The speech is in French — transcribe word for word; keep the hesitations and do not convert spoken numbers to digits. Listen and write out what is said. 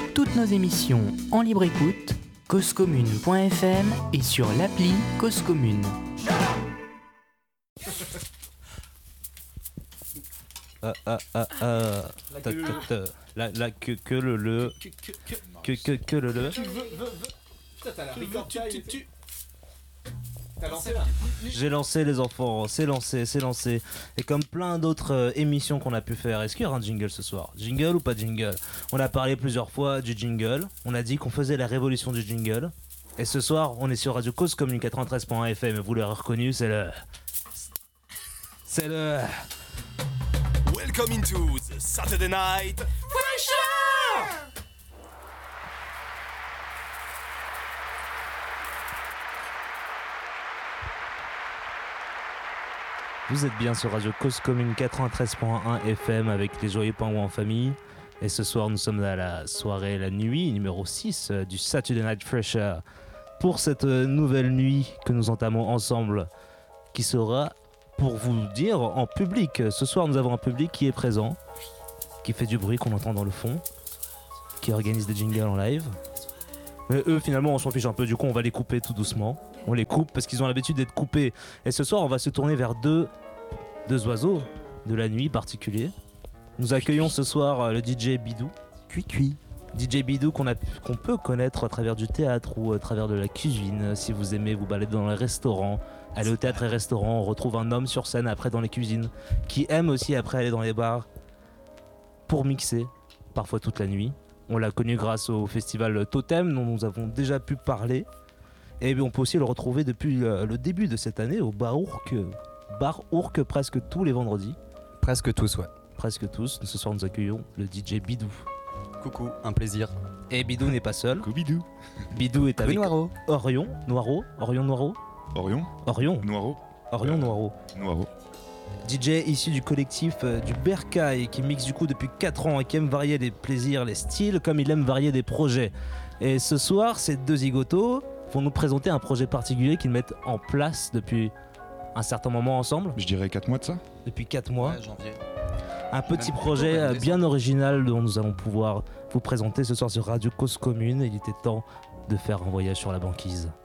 toutes nos émissions en libre écoute, causecommune point f m et sur l'appli Cause Commune. Ah ah ah ah. Ta, ta, ta. La la que que le le que que que le le. Putain, t'as la rigueur, tu tu tu. T'as lancé là. J'ai lancé les enfants, c'est lancé, c'est lancé. Et comme plein d'autres euh, émissions qu'on a pu faire, est-ce qu'il y aura un jingle ce soir? Jingle ou pas jingle? On a parlé plusieurs fois du jingle. On a dit qu'on faisait la révolution du jingle. Et ce soir, on est sur Radio Cause Commune quatre-vingt-treize point un F M. Vous l'avez reconnu, c'est le. C'est le. Welcome into the Saturday Night Fresher! Vous êtes bien sur Radio Cause Commune quatre-vingt-treize point un F M avec les Joyeux Pingouins en famille. Et ce soir, nous sommes à la soirée, la nuit numéro six du Saturday Night Fresher. Pour cette nouvelle nuit que nous entamons ensemble, qui sera, pour vous dire, en public. Ce soir, nous avons un public qui est présent, qui fait du bruit qu'on entend dans le fond, qui organise des jingles en live. Mais eux, finalement, on s'en fiche un peu. Du coup, on va les couper tout doucement. On les coupe parce qu'ils ont l'habitude d'être coupés. Et ce soir, on va se tourner vers deux, deux oiseaux de la nuit particuliers. Nous accueillons ce soir le D J Bidou. Cui cui. D J Bidou qu'on, a, qu'on peut connaître à travers du théâtre ou à travers de la cuisine. Si vous aimez vous balader dans les restaurants, aller au théâtre et restaurant, on retrouve un homme sur scène après dans les cuisines, qui aime aussi après aller dans les bars pour mixer, parfois toute la nuit. On l'a connu grâce au festival Totem dont nous avons déjà pu parler. Et on peut aussi le retrouver depuis le début de cette année au Bar Ourk, Bar Ourk presque tous les vendredis. Presque tous, ouais. Presque tous. Ce soir, nous accueillons le D J Bidou. Coucou, un plaisir. Et Bidou n'est pas seul. Coucou Bidou. Bidou est avec Noireau. Orion, Noireau, Orion Noireau. Orion. Orion. Noireau. Orion Noireau. Noireau. D J issu du collectif euh, du Bercail qui mixe du coup depuis quatre ans et qui aime varier les plaisirs, les styles comme il aime varier des projets. Et ce soir, ces deux zigotos vont nous présenter un projet particulier qu'ils mettent en place depuis un certain moment ensemble. Je dirais quatre mois de ça. Depuis quatre mois. Ouais, janvier. Un petit Même projet plutôt, euh, même bien original dont nous allons pouvoir vous présenter ce soir sur Radio Cause Commune. Il était temps de faire un voyage sur la banquise.